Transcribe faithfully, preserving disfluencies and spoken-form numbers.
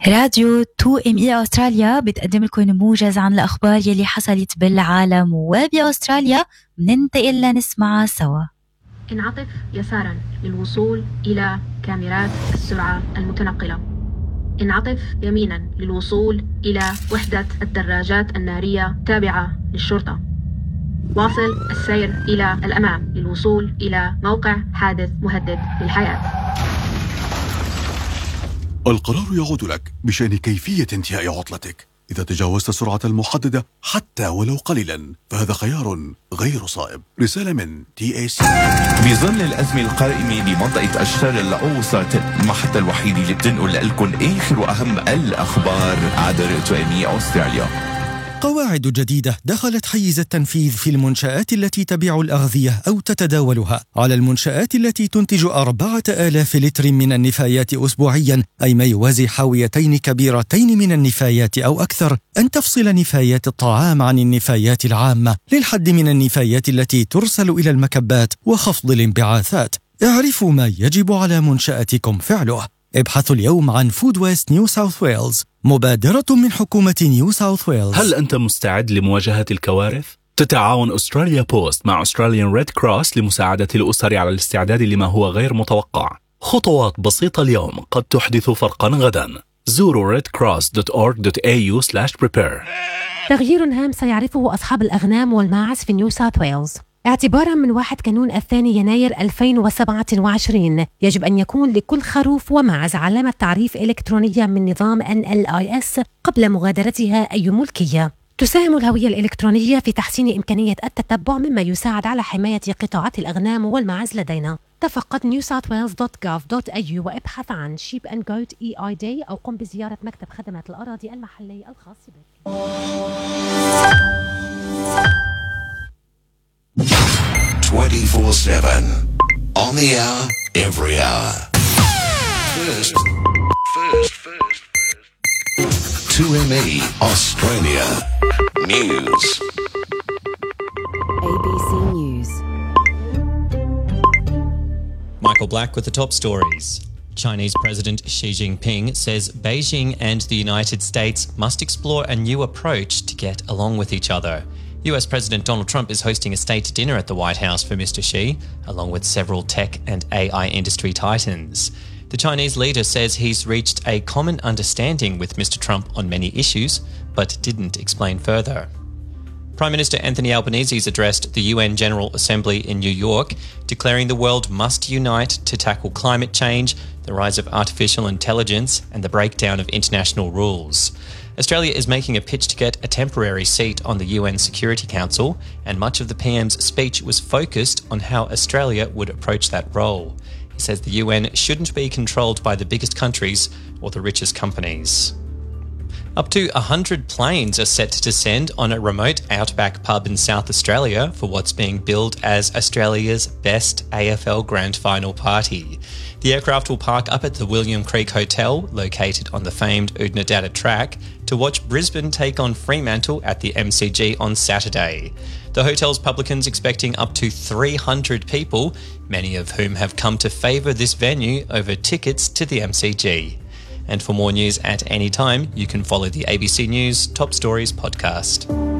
راديو تو ام اي أستراليا بتقدم لكم موجز عن الأخبار يلي حصلت بالعالم وبأستراليا. مننتقل لنسمعها سوا. انعطف يسارا للوصول إلى كاميرات السرعة المتنقلة. انعطف يمينا للوصول إلى وحدة الدراجات النارية تابعة للشرطة. واصل السير إلى الأمام للوصول إلى موقع حادث مهدد للحياة. القرار يعود لك بشأن كيفية انتهاء عطلتك. إذا تجاوزت السرعة المحددة حتى ولو قليلا فهذا خيار غير صائب. رسالة من تي اي سي. بظل الأزمة القائمة بمنطقة الشرق الأوسط، المحطة الوحيدة اللي بتنقل لكم آخر وأهم الأخبار عبر تو ام اي أستراليا. قواعد جديدة دخلت حيز التنفيذ في المنشآت التي تبيع الأغذية أو تتداولها على المنشآت التي تنتج أربعة آلاف لتر من النفايات أسبوعياً، أي ما يوازي حاويتين كبيرتين من النفايات أو أكثر، أن تفصل نفايات الطعام عن النفايات العامة للحد من النفايات التي ترسل إلى المكبات وخفض الانبعاثات. اعرفوا ما يجب على منشأتكم فعله. ابحثوا اليوم عن فود ويست نيو ساوث ويلز، مبادرة من حكومة نيو ساوث ويلز. هل أنت مستعد لمواجهة الكوارث؟ تتعاون أستراليا بوست مع أستراليان ريد كروس لمساعدة الأسر على الاستعداد لما هو غير متوقع. خطوات بسيطة اليوم قد تحدث فرقا غدا. زوروا ريد كروس دوت أورج دوت إيه يو سلاش بريبير. تغيير هام سيعرفه أصحاب الأغنام والماعز في نيو ساوث ويلز. اعتباراً من واحد كانون الثاني يناير ألفين وسبعة وعشرين يجب أن يكون لكل خروف وماعز علامة تعريف إلكترونية من نظام إن إل آي إس قبل مغادرتها أي ملكية. تساهم الهوية الإلكترونية في تحسين إمكانية التتبع، مما يساعد على حماية قطاعات الأغنام والماعز لدينا. تفقد نيو ساوث ويلز دوت جوف دوت إيه يو وابحث عن شيب أند جوت إي آي داي أو قم بزيارة مكتب خدمات الأراضي المحلي الخاص بك. twenty-four seven on the hour, every hour. First, first, first, first. two M E Australia News. A B C News. Michael Black with the top stories. Chinese President Xi Jinping says Beijing and the United States must explore a new approach to get along with each other. U S President Donald Trump is hosting a state dinner at the White House for Mister Xi, along with several tech and A I industry titans. The Chinese leader says he's reached a common understanding with Mister Trump on many issues, but didn't explain further. Prime Minister Anthony Albanese addressed the U N General Assembly in New York, declaring the world must unite to tackle climate change, the rise of artificial intelligence, and the breakdown of international rules. Australia is making a pitch to get a temporary seat on the U N Security Council, and much of the P M's speech was focused on how Australia would approach that role. He says the U N shouldn't be controlled by the biggest countries or the richest companies. Up to one hundred planes are set to descend on a remote outback pub in South Australia for what's being billed as Australia's best A F L Grand Final party. The aircraft will park up at the William Creek Hotel, located on the famed Oodnadatta track, to watch Brisbane take on Fremantle at the M C G on Saturday. The hotel's publican's expecting up to three hundred people, many of whom have come to favour this venue over tickets to the M C G. And for more news at any time, you can follow the A B C News Top Stories podcast.